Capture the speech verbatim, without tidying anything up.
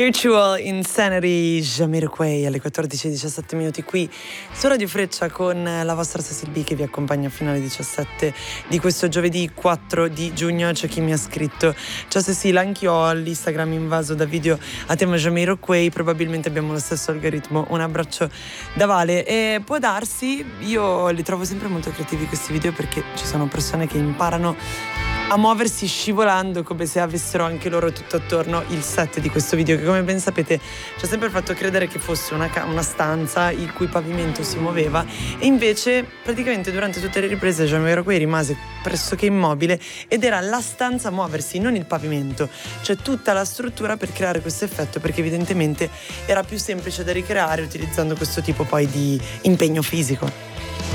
Virtual Insanity, Jamiroquai alle quattordici e diciassette minuti qui su Radio Freccia con la vostra Cecil B che vi accompagna fino alle diciassette di questo giovedì quattro di giugno. C'è chi mi ha scritto: ciao Cecil, anch'io ho l'Instagram invaso da video a tema Jamiroquai, probabilmente abbiamo lo stesso algoritmo. Un abbraccio da Vale. E può darsi, io li trovo sempre molto creativi questi video perché ci sono persone che imparano a muoversi scivolando come se avessero anche loro tutto attorno il set di questo video, che come ben sapete ci ha sempre fatto credere che fosse una, ca- una stanza il cui pavimento si muoveva, e invece praticamente durante tutte le riprese Jamiroquai rimase pressoché immobile ed era la stanza a muoversi, non il pavimento. C'è tutta la struttura per creare questo effetto, perché evidentemente era più semplice da ricreare utilizzando questo tipo poi di impegno fisico.